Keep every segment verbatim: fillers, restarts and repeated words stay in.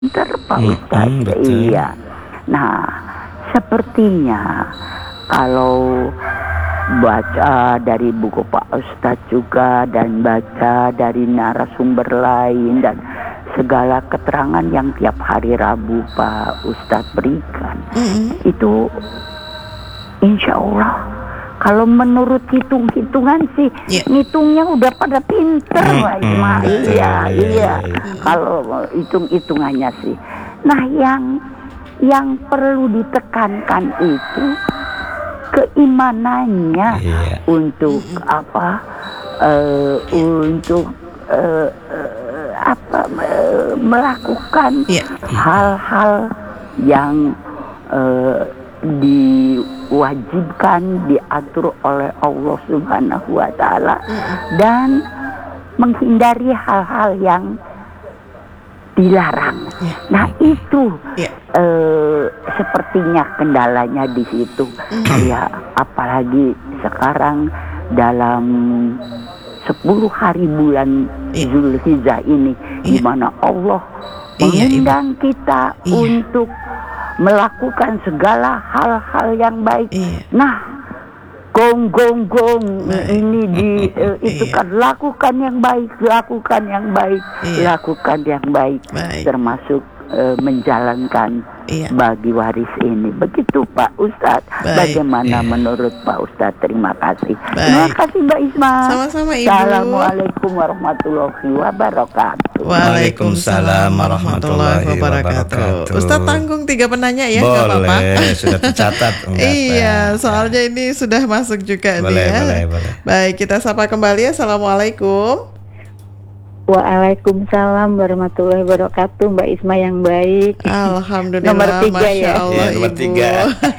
pinter Pak Hmm, Ustaz. hmm, betul. Iya. Nah, sepertinya kalau baca dari buku Pak Ustadz juga dan baca dari narasumber lain dan segala keterangan yang tiap hari Rabu Pak Ustadz berikan, Mm-mm. itu insya Allah kalau menurut hitung-hitungan sih, Iya. ngitungnya udah pada pinter Hmm, Pak hmm, Ismail. betul, Iya, iya, iya. iya. Kalau hitung-hitungannya sih. Nah, yang yang perlu ditekankan itu keimanannya Iya. untuk apa? eh, untuk eh, eh, apa? eh, melakukan Iya. hal-hal yang eh, diwajibkan, diatur oleh Allah Subhanahu wa Ta'ala, dan menghindari hal-hal yang dilarang. Iya. Nah, itu Iya. eh, sepertinya kendalanya di situ. Ya, apalagi sekarang dalam sepuluh hari bulan Iya. Zulhijjah ini, di Iya. mana Allah Iya, Ibu. mengundang kita Iya. untuk melakukan segala hal-hal yang baik. Iya. Nah, gong gong gong Baik. ini di eh, itu Iya. kan lakukan yang baik, lakukan yang baik, Iya. lakukan yang baik, Baik. termasuk eh, menjalankan Iya. bagi waris ini. Begitu Pak Ustadz. Baik. Bagaimana Iya. menurut Pak Ustadz? Terima kasih. Terima Baik. kasih Mbak Isma. Sama-sama, Ibu. Assalamualaikum warahmatullahi wabarakatuh. Waalaikumsalam warahmatullahi wabarakatuh. Ustadz tanggung tiga penanya ya, nggak apa-apa. Boleh, sudah tercatat. Enggak Iya, apa. soalnya ini sudah masuk juga Boleh, nih ya. boleh, boleh. Baik, kita sapa kembali. Assalamualaikum. Waalaikumsalam warahmatullahi wabarakatuh, Mbak Isma yang baik. Alhamdulillah, Nomor tiga Masya ya? Allah, Iya, nomor Ibu. tiga.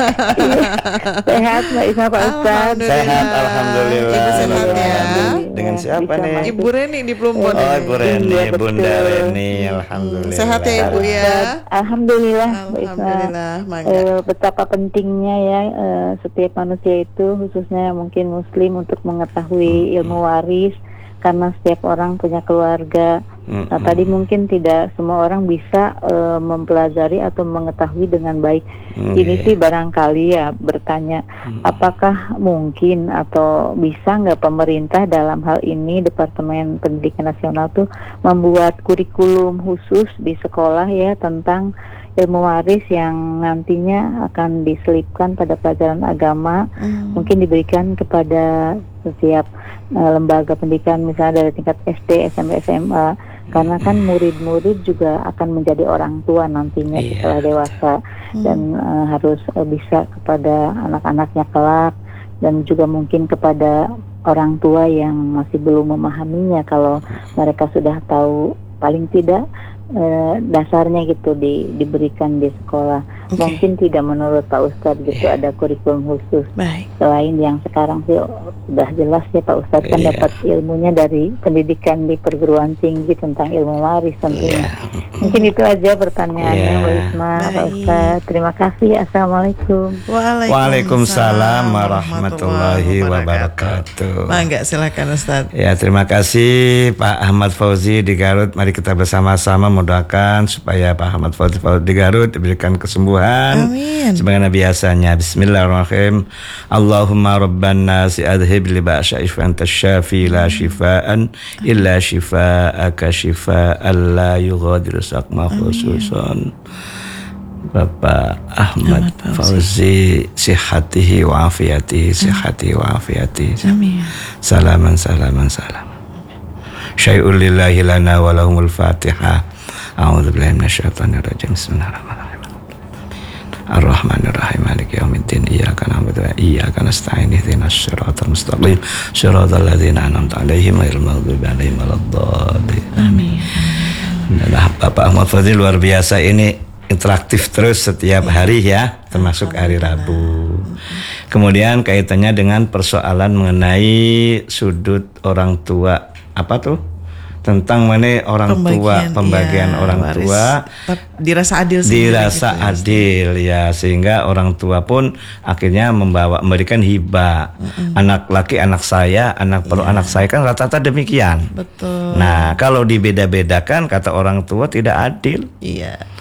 Sehat Mbak Isma, Pak Ustadz. Sehat, alhamdulillah. Ibu sehat ya. Dengan siapa Bisa nih? masuk. Ibu Reni di Plumbon. Oh, ini. Ibu Reni, Iya, betul. Bunda Reni, alhamdulillah. Sehat ya, Ibu ya. Alhamdulillah, Mbak Isma. Alhamdulillah, mangga. Eh, betapa pentingnya ya eh, setiap manusia itu, khususnya mungkin Muslim, untuk mengetahui ilmu waris, karena setiap orang punya keluarga. Mm-mm. Nah, tadi mungkin tidak semua orang bisa eh, mempelajari atau mengetahui dengan baik. Mm, Ini iya. sih barangkali ya bertanya, apakah mungkin atau bisa nggak pemerintah dalam hal ini Departemen Pendidikan Nasional tuh membuat kurikulum khusus di sekolah ya tentang ilmu waris yang nantinya akan diselipkan pada pelajaran agama, Hmm. mungkin diberikan kepada setiap eh, lembaga pendidikan, misalnya dari tingkat S D, S M P, S M A, karena kan murid-murid juga akan menjadi orang tua nantinya Iya, setelah dewasa, dan eh, harus eh, bisa kepada anak-anaknya kelak, dan juga mungkin kepada orang tua yang masih belum memahaminya, kalau mereka sudah tahu paling tidak eh, dasarnya gitu di, diberikan di sekolah. Oke. Mungkin tidak menurut Pak Ustadz gitu Iya. ada kurikulum khusus. Baik. Selain yang sekarang sih sudah jelas ya Pak Ustadz kan Iya. dapat ilmunya dari pendidikan di perguruan tinggi tentang ilmu waris tentunya. Mungkin itu aja pertanyaannya Iya. Mbak Isma, Pak Baik. Ustadz. Terima kasih. Assalamualaikum. Waalaikumsalam warahmatullahi wabarakatuh. Mangga, silakan Ustaz. Ya, terima kasih Pak Ahmad Fauzi di Garut. Mari kita bersama-sama mendoakan supaya Pak Ahmad Fauzi di Garut diberikan kesembuhan. Amin. Sebagaimana biasanya. Bismillahirrahmanirrahim. Allahumma rabban nasi adhib li ba'sa anta syafi la shifaan illa shifaa'aka shifaan la yughadiru saqma khususan. Bapak Ahmad Ahmad Fauzi, sihatihi wa afiyatihi, sihatihi wa afiyatihi. Amin. Salaman salaman salaman. Syai'ul lillahi lana wa lahumul Fatihah. A'udzu billahi minasyaitonir rajim. Bismillahirrahmanirrahim. Ar-Rahmanir-Rahim. Maliki yaumiddin. Iyyaka na'budu wa iyyaka nasta'in. Ihdinas siratal mustaqim. Siratal ladzina an'amta 'alaihim ghairil maghdubi 'alaihim waladdallin. Amin. Nah, Bapak Ahmad Fadli luar biasa, ini interaktif terus setiap hari ya, termasuk hari Rabu. Kemudian kaitannya dengan persoalan mengenai sudut orang tua, apa tuh? tentang mana orang Pembagian, tua, pembagian iya, orang waris. tua Tep- dirasa adil sendiri dirasa gitu ya, adil ya, sehingga orang tua pun akhirnya membawa memberikan hibah. Mm-mm. Anak laki anak saya, anak perlu anak saya, kan rata-rata demikian. Betul. Nah, kalau dibeda-bedakan kata orang tua tidak adil. Iya.